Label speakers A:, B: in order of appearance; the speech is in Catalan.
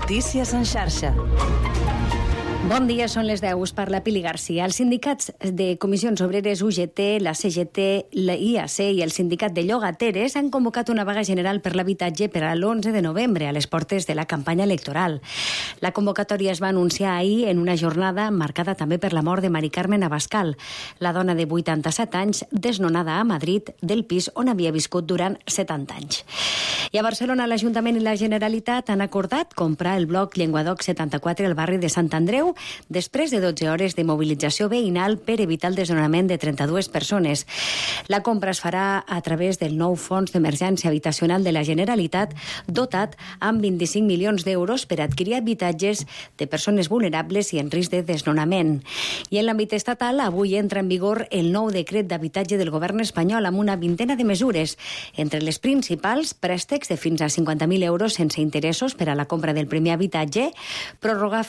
A: Notícies en xarxa.
B: Bon dia, són les 10, us parla Pili Garcia. Els sindicats de Comissions Obreres UGT, la CGT, la IAC i el sindicat de llogateres han convocat una vaga general per l'habitatge per a l'11 de novembre, a les portes de la campanya electoral. La convocatòria es va anunciar ahir en una jornada marcada també per la mort de Mari Carmen Abascal, la dona de 87 anys desnonada a Madrid del pis on havia viscut durant 70 anys. I a Barcelona, l'Ajuntament i la Generalitat han acordat comprar el bloc Llenguadoc 74 al barri de Sant Andreu després de 12 hores de mobilització veïnal per evitar el desnonament de 32 persones. La compra es farà a través del nou Fons d'Emergència Habitacional de la Generalitat, dotat amb 25 milions d'euros per adquirir habitatges de persones vulnerables i en risc de desnonament. I en l'àmbit estatal, avui entra en vigor el nou decret d'habitatge del govern espanyol amb una vintena de mesures. Entre les principals, préstecs de fins a 50.000 euros sense interessos per a la compra del primer habitatge, prorrogar